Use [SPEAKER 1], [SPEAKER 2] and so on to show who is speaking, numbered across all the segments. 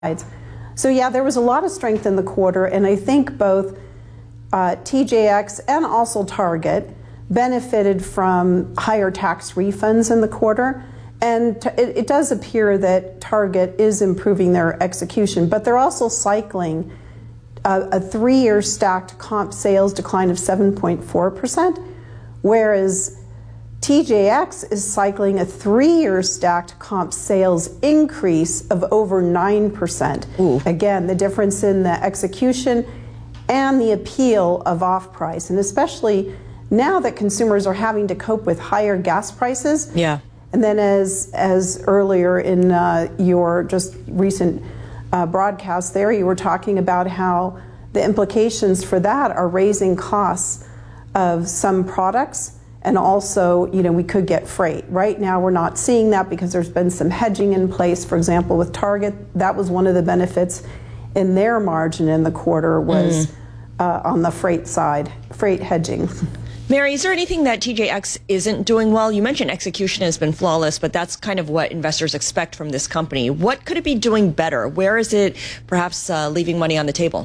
[SPEAKER 1] So yeah, there was a lot of strength in the quarter, and I think both TJX and also Target benefited from higher tax refunds in the quarter. And it does appear that Target is improving their execution, but they're also cycling a 3-year stacked comp sales decline of 7.4%, whereas TJX is cycling a 3-year stacked comp sales increase of over 9%.
[SPEAKER 2] Ooh.
[SPEAKER 1] Again, the difference in the execution and the appeal of off-price, and especially now that consumers are having to cope with higher gas prices.
[SPEAKER 2] Yeah.
[SPEAKER 1] And then as earlier in your just recent broadcast there, you were talking about how the implications for that are raising costs of some products. And also, we could get freight. Right now, we're not seeing that because there's been some hedging in place. For example, with Target, that was one of the benefits in their margin in the quarter was on the freight side, freight hedging.
[SPEAKER 2] Mary, is there anything that TJX isn't doing well? You mentioned execution has been flawless, but that's kind of what investors expect from this company. What could it be doing better? Where is it perhaps leaving money on the table?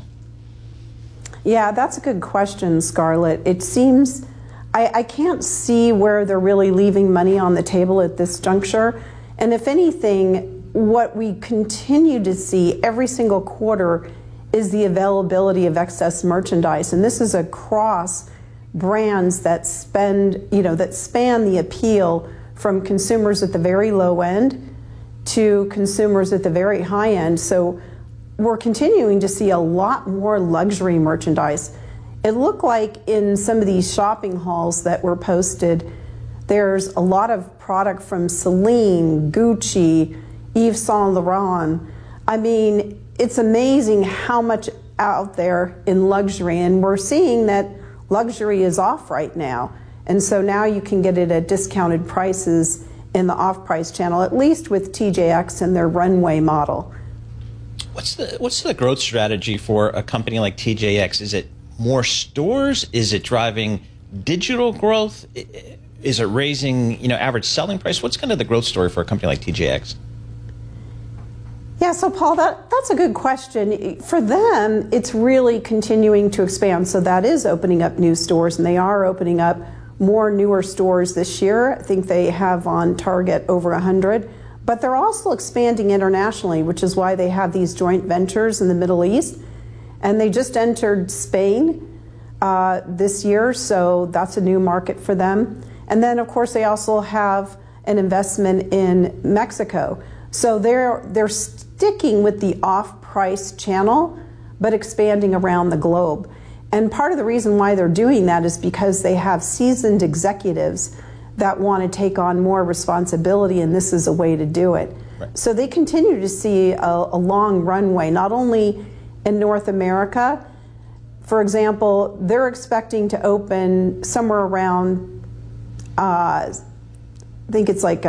[SPEAKER 1] Yeah, that's a good question, Scarlett. It seems I can't see where they're really leaving money on the table at this juncture. And if anything, what we continue to see every single quarter is the availability of excess merchandise. And this is across brands that span the appeal from consumers at the very low end to consumers at the very high end. So we're continuing to see a lot more luxury merchandise. It looked like in some of these shopping hauls that were posted, there's a lot of product from Celine, Gucci, Yves Saint Laurent. I mean, it's amazing how much out there in luxury, and we're seeing that luxury is off right now. And so now you can get it at discounted prices in the off-price channel, at least with TJX and their runway model.
[SPEAKER 3] What's the growth strategy for a company like TJX? Is it more stores? Is it driving digital growth? Is it raising, average selling price? What's kind of the growth story for a company like TJX?
[SPEAKER 1] Yeah, so Paul, that's a good question. For them, it's really continuing to expand. So that is opening up new stores, and they are opening up more newer stores this year. I think they have on target over 100. But they're also expanding internationally, which is why they have these joint ventures in the Middle East. And they just entered Spain this year, so that's a new market for them. And then, of course, they also have an investment in Mexico. So they're sticking with the off-price channel, but expanding around the globe. And part of the reason why they're doing that is because they have seasoned executives that want to take on more responsibility, and this is a way to do it. Right. So they continue to see a long runway, not only in North America. For example, they're expecting to open somewhere around, I think it's like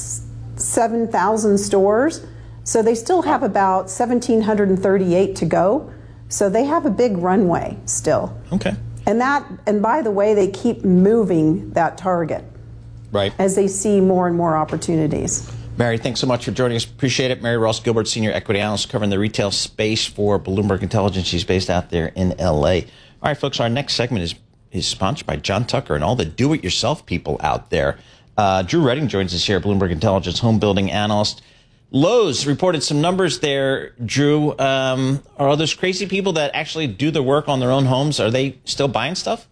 [SPEAKER 1] 7,000 stores. So they still have about 1,738 to go. So they have a big runway still.
[SPEAKER 3] Okay.
[SPEAKER 1] And by the way, they keep moving that target.
[SPEAKER 3] Right.
[SPEAKER 1] As they see more and more opportunities.
[SPEAKER 3] Mary, thanks so much for joining us. Appreciate it. Mary Ross Gilbert, Senior Equity Analyst covering the retail space for Bloomberg Intelligence. She's based out there in L.A. All right, folks, our next segment is sponsored by John Tucker and all the do-it-yourself people out there. Drew Redding joins us here, Bloomberg Intelligence home building analyst. Lowe's reported some numbers there, Drew. Are those crazy people that actually do the work on their own homes, are they still buying stuff?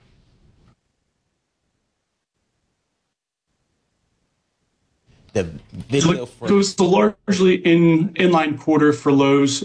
[SPEAKER 3] The video
[SPEAKER 4] it was the largely inline quarter for Lowe's,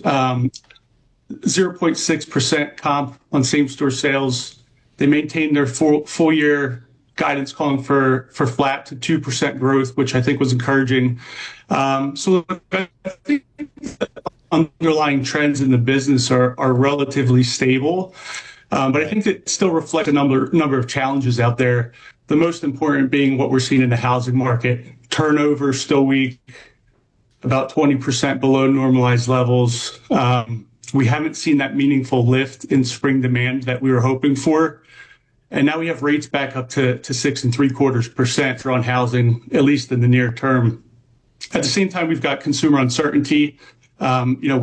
[SPEAKER 4] 0.6% comp on same-store sales. They maintained their full year guidance, calling for flat to 2% growth, which I think was encouraging. So I think the underlying trends in the business are relatively stable, but I think it still reflect a number of challenges out there. The most important being what we're seeing in the housing market. Turnover still weak, about 20% below normalized levels. We haven't seen that meaningful lift in spring demand that we were hoping for. And now we have rates back up to 6.75% on housing, at least in the near term. At the same time, we've got consumer uncertainty. You know,